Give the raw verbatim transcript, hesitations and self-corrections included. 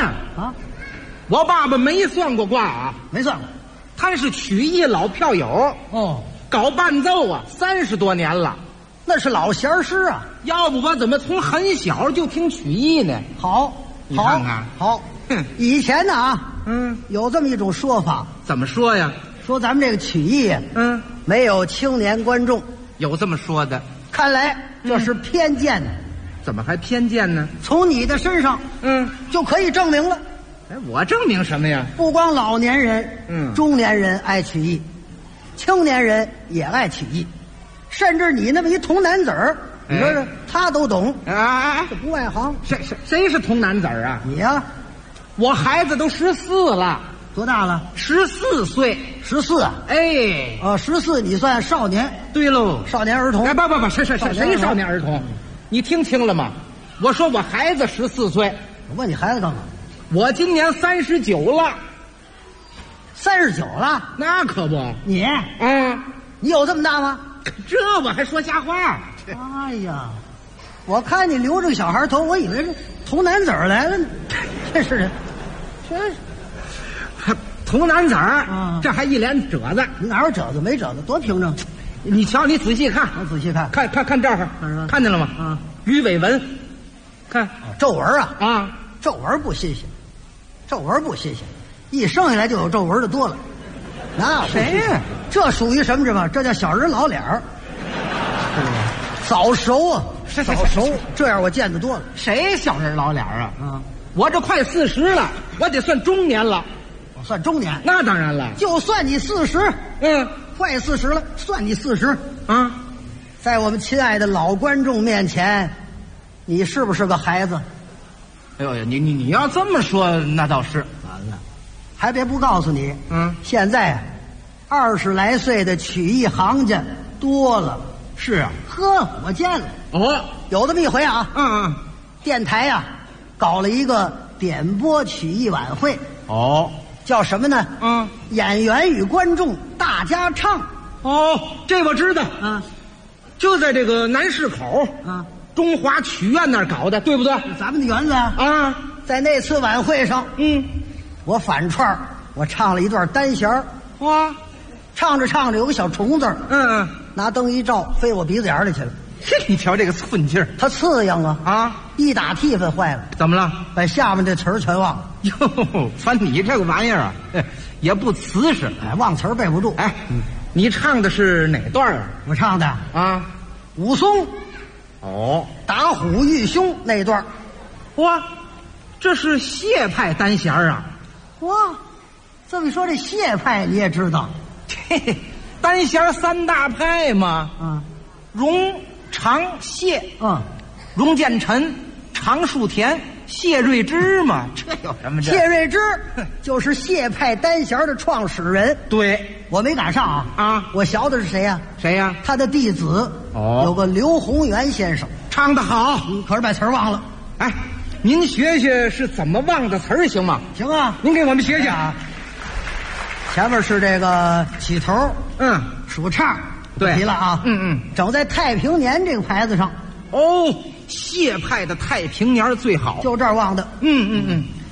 呀！ 啊， 我爸爸没算过卦啊， 没算过。 他是曲艺老票友， 哦， 搞伴奏啊，三十多年了。 那是老弦师啊。 要不我怎么从很小就听曲艺呢？ 好， 你看看好。 哼， 以前呢啊， 嗯， 有这么一种说法， 怎么说呀？ 说咱们这个曲艺啊， 嗯， 没有青年观众。 有这么说的。 看来这是偏见呢。 怎么还偏见呢？ 从你的身上， 嗯， 就可以证明了。 哎，我证明什么呀？ 不光老年人， 嗯， 中年人爱曲艺，青年人也爱曲艺，甚至你那么一童男子儿，你说说他都懂。 哎哎哎， 这不外行。 谁谁谁是童男子儿啊？ 你呀、 我孩子都十四了， 多大了？ 十四岁。 十四啊？ 哎， 哦，十四，你算少年， 对喽， 少年儿童。 哎，不不不，谁谁谁谁少年儿童？你听清了吗？我说我孩子十四岁。 我问你孩子干嘛？ 我今年三十九了。 三十九了？ 那可不。 你？ 啊， 你有这么大吗？ 这我还说瞎话？ 哎呀，我看你留着个小孩头，我以为是童男子儿来了呢。这是，这是童男子儿， 啊这还一脸褶子。 你哪有褶子没褶子，多平整。 你瞧，你仔细看， 我仔细看， 看看看这儿， 看什么看见了吗？ 啊， 鱼尾纹，看皱纹啊啊， 皱纹不新鲜，皱纹不新鲜，一生下来就有皱纹的多了。那谁呀？ 这属于什么知道吗？这叫小人老脸儿，早熟啊， 是是早熟是是， 这样我见得多了。 谁小人老脸啊？ 啊， 我这快四十了，我得算中年了。 我算中年， 那当然了， 就算你四十， 嗯快四十了，算你四十。 啊， 在我们亲爱的老观众面前，你是不是个孩子？ 哎呦，你你你要这么说，那倒是。 完了，还别不告诉你， 嗯， 现在二十来岁的曲艺行家多了。 是啊。 呵，我见了， 哦， 有这么一回啊， 嗯嗯， 电台呀、搞了一个点播曲艺晚会， 哦， 叫什么呢？ 嗯， 演员与观众大家唱。 哦，这我知道， 啊就在这个南市口啊， 中华曲院那儿搞的，对不对？ 咱们的园子啊， 啊， 在那次晚会上， 嗯， 我反串儿我唱了一段单弦儿， 哇， 唱着唱着有个小虫子儿嗯嗯， 拿灯一照，飞我鼻子眼儿里去了。 嘿，你瞧这个寸劲儿它刺痒啊， 啊！ 一打替分坏了， 怎么了？ 把下面这词儿全忘了。 哟，反正你这个玩意儿啊，也不瓷实。 哎，忘词儿背不住。 哎，你唱的是哪段啊？ 我唱的啊， 武松哦， 打虎遇凶那段儿。 哇，这是谢派单弦儿啊！ 哇，这么一说，这谢派你也知道嘿嘿，单弦三大派嘛， 啊？ 荣、常、谢。 嗯， 荣建臣、常树田、谢瑞之嘛，这有什么这？ 谢瑞之就是谢派单弦的创始人。 对我没赶上啊啊， 我学的是谁呀、 谁呀？ 他的弟子哦有个刘宏元先生， 唱得好。 可是把词儿忘了。 哎，您学学是怎么忘的词儿行吗？ 行啊， 您给我们学学啊。前面是这个起头， 嗯， 数唱， 对不提了啊。 嗯嗯。 整在太平年这个牌子上， 哦，谢派的太平年儿最好。 就这儿忘的。 嗯嗯嗯，